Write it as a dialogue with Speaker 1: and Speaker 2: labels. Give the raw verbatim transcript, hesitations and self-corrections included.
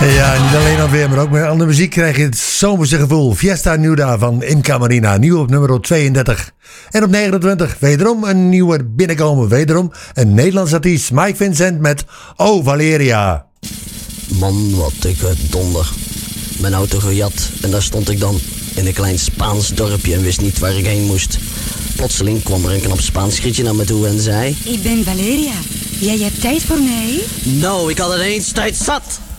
Speaker 1: Ja, niet alleen aan weer, maar ook met andere muziek krijg je het zomerse gevoel. Fiesta Nuda van Imca Marina, nieuw op nummer tweeëndertig. En op negenentwintig, wederom een nieuwe binnenkomen. Wederom een Nederlands artiest, Mike Vincent met Oh Valeria.
Speaker 2: Man, wat dikke donder. Mijn auto gejat en daar stond ik dan in een klein Spaans dorpje en wist niet waar ik heen moest. Plotseling kwam er een knap Spaans grietje naar me toe en zei:
Speaker 3: Ik ben Valeria. Jij hebt tijd voor mij?
Speaker 2: Nou, ik had het eens tijd zat.